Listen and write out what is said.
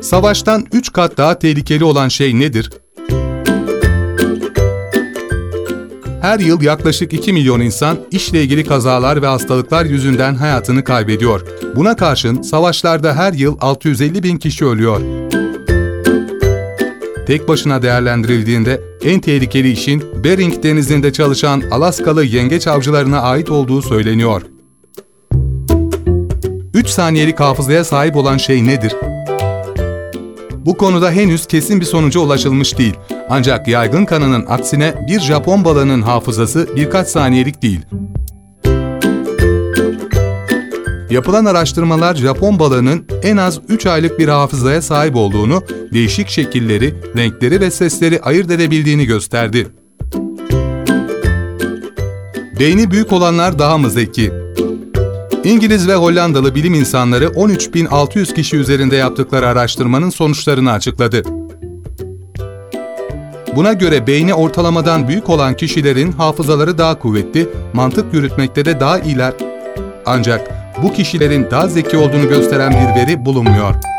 Savaştan 3 kat daha tehlikeli olan şey nedir? Her yıl yaklaşık 2 milyon insan işle ilgili kazalar ve hastalıklar yüzünden hayatını kaybediyor. Buna karşın savaşlarda her yıl 650 bin kişi ölüyor. Tek başına değerlendirildiğinde en tehlikeli işin Bering Denizi'nde çalışan Alaskalı yengeç avcılarına ait olduğu söyleniyor. 3 saniyelik hafızaya sahip olan şey nedir? Bu konuda henüz kesin bir sonuca ulaşılmış değil. Ancak yaygın kanının aksine bir Japon balığının hafızası birkaç saniyelik değil. Yapılan araştırmalar Japon balığının en az 3 aylık bir hafızaya sahip olduğunu, değişik şekilleri, renkleri ve sesleri ayırt edebildiğini gösterdi. Beyni büyük olanlar daha mı zeki? İngiliz ve Hollandalı bilim insanları 13.600 kişi üzerinde yaptıkları araştırmanın sonuçlarını açıkladı. Buna göre beyni ortalamadan büyük olan kişilerin hafızaları daha kuvvetli, mantık yürütmekte de daha iyiler. Ancak bu kişilerin daha zeki olduğunu gösteren bir veri bulunmuyor.